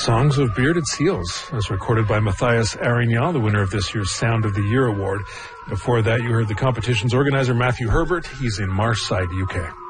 Songs of Bearded Seals, as recorded by Matthias Arignan, the winner of this year's Sound of the Year award. Before that, you heard the competition's organizer, Matthew Herbert. He's in Marshside, UK.